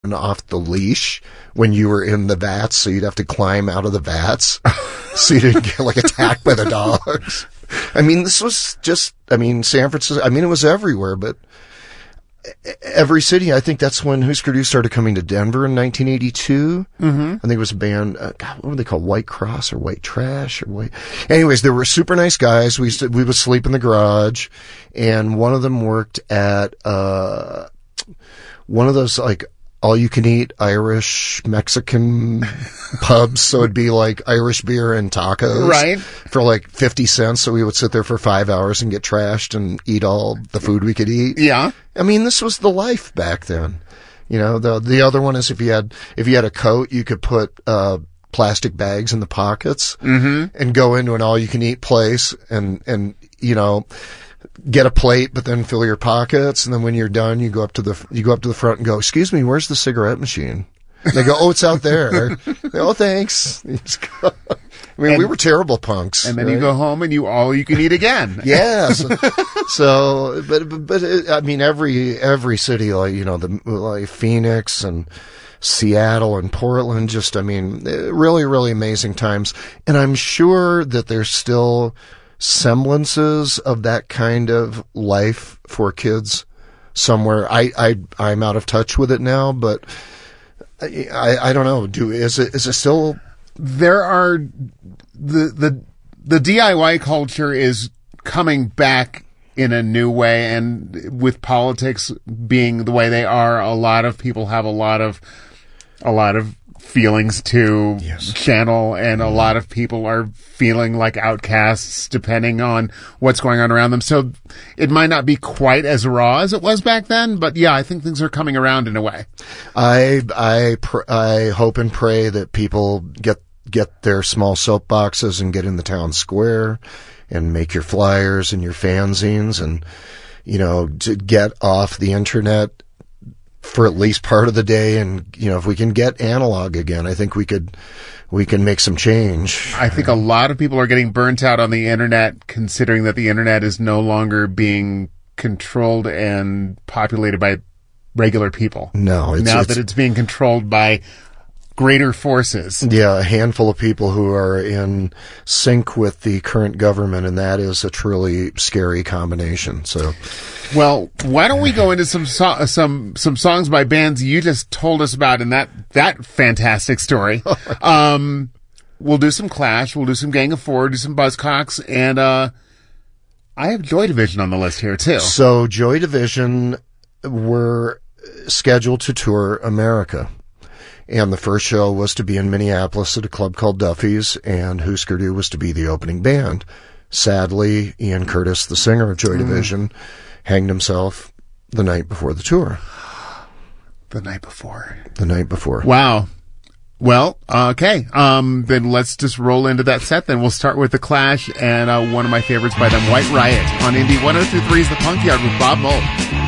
off the leash when you were in the vats, so you'd have to climb out of the vats so you didn't get like attacked by the dogs. I mean, this was just, I mean, San Francisco, I mean, it was everywhere, but every city. I think that's when Husker Du started coming to Denver in 1982. I think it was a band, God, what were they called? White Cross or White Trash or White. Anyways, they were super nice guys. We would sleep in the garage, and one of them worked at, one of those like all-you-can-eat Irish Mexican pubs. So it'd be like Irish beer and tacos, right, for like 50 cents. So we would sit there for 5 hours and get trashed and eat all the food we could eat. Yeah, I mean, this was the life back then. You know, the other one is if you had a coat, you could put plastic bags in the pockets and go into an all-you-can-eat place and you know, get a plate, but then fill your pockets, and then when you're done, you go up to the front and go, "Excuse me, where's the cigarette machine?" They go, "Oh, it's out there." "Oh, thanks." I mean, we were terrible punks. And then right? you go home and you can eat again. Yeah. But I mean, every city, like, you know, like Phoenix and Seattle and Portland, just, I mean, really, really amazing times. And I'm sure that there's still semblances of that kind of life for kids somewhere. I'm out of touch with it now, but I don't know. Is it still? There are the DIY culture is coming back in a new way, and with politics being the way they are, a lot of people have a lot of feelings to channel, and a lot of people are feeling like outcasts depending on what's going on around them. So it might not be quite as raw as it was back then, but yeah, I think things are coming around in a way. I hope and pray that people get their small soapboxes and get in the town square and make your flyers and your fanzines, and, you know, to get off the internet for at least part of the day. And, you know, if we can get analog again, I think we can make some change. I think a lot of people are getting burnt out on the internet, considering that the internet is no longer being controlled and populated by regular people. No, that it's being controlled by greater forces. Yeah, a handful of people who are in sync with the current government, and that is a truly scary combination. So, well, why don't we go into some songs by bands you just told us about in that fantastic story? We'll do some Clash, we'll do some Gang of Four, do some Buzzcocks, and I have Joy Division on the list here too. So Joy Division were scheduled to tour America. And the first show was to be in Minneapolis at a club called Duffy's, and Husker Du was to be the opening band. Sadly, Ian Curtis, the singer of Joy Division, hanged himself the night before the tour. The night before. Wow. Well, okay. Then let's just roll into that set then. We'll start with The Clash and one of my favorites by them, White Riot, on Indie 102.3's The Punk Yard with Bob Mould.